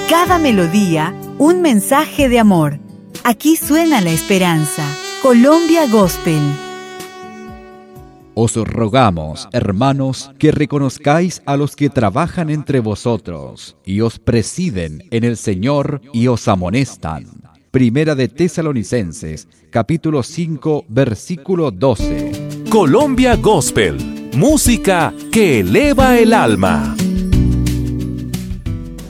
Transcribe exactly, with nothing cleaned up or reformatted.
Cada melodía, un mensaje de amor. Aquí suena la esperanza. Colombia Gospel. Os rogamos, hermanos, que reconozcáis a los que trabajan entre vosotros y os presiden en el Señor y os amonestan. Primera de Tesalonicenses, capítulo cinco, versículo doce. Colombia Gospel, música que eleva el alma.